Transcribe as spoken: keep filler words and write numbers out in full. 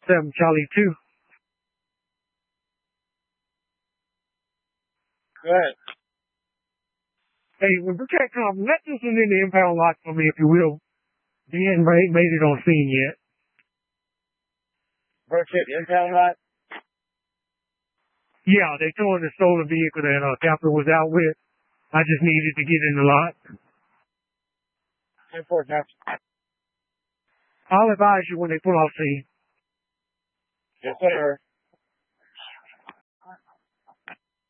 seven Charlie two. Good. Hey, when Protect comes, let this one in the impound lot for me, if you will. They ain't made, made it on scene yet. Protect impound lot? Yeah, they towing the stolen vehicle that uh, Captain was out with. I just needed to get in the lot. ten four, Captain. I'll advise you when they pull off scene. Yes, sir.